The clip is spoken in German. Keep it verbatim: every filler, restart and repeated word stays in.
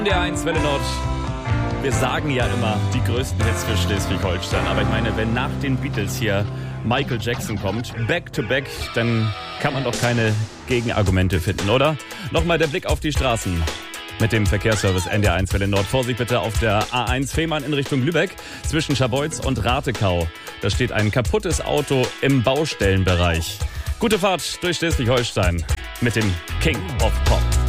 Der eins Welle Nord. Wir sagen ja immer, die größten Hits für Schleswig-Holstein. Aber ich meine, wenn nach den Beatles hier Michael Jackson kommt, back to back, dann kann man doch keine Gegenargumente finden, oder? Nochmal der Blick auf die Straßen mit dem Verkehrsservice N D R eins Welle Nord. Vorsicht bitte auf der A eins Fehmarn in Richtung Lübeck zwischen Scharbeutz und Ratekau. Da steht ein kaputtes Auto im Baustellenbereich. Gute Fahrt durch Schleswig-Holstein mit dem King of Pop.